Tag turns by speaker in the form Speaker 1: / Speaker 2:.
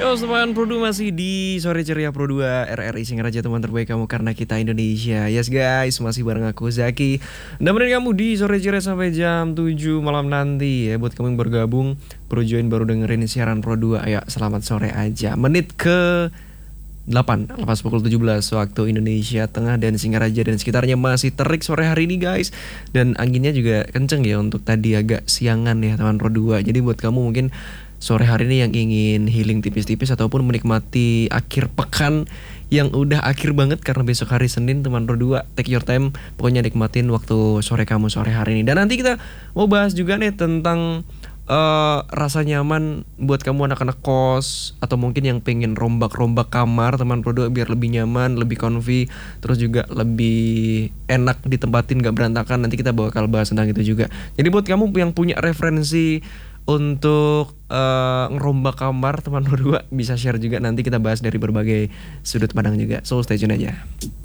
Speaker 1: Yo, teman Pro 2 masih di Sore Ceria Pro 2 RRI Singaraja, teman terbaik kamu karena kita Indonesia. Yes guys, masih bareng aku Zaki. Nemenin kamu di Sore Ceria sampai jam 7 malam nanti ya. Buat kamu yang baru gabung, baru join, baru dengerin siaran Pro 2, ayo selamat sore aja. Menit ke 8, lepas pukul 17 waktu Indonesia Tengah dan Singaraja dan sekitarnya masih terik sore hari ini guys. Dan anginnya juga kenceng ya untuk tadi agak siangan ya teman Pro 2. Jadi buat kamu mungkin sore hari ini yang ingin healing tipis-tipis ataupun menikmati akhir pekan yang udah akhir banget karena besok hari Senin, teman Pro 2, take your time, pokoknya nikmatin waktu sore kamu sore hari ini. Dan nanti kita mau bahas juga nih tentang rasa nyaman buat kamu anak-anak kos atau mungkin yang pengen rombak-rombak kamar teman Pro 2 biar lebih nyaman, lebih comfy, terus juga lebih enak ditempatin, gak berantakan. Nanti kita bakal bahas tentang itu juga. Jadi buat kamu yang punya referensi untuk ngerombak kamar teman Pro 2 bisa share juga, nanti kita bahas dari berbagai sudut pandang juga. So stay tune aja.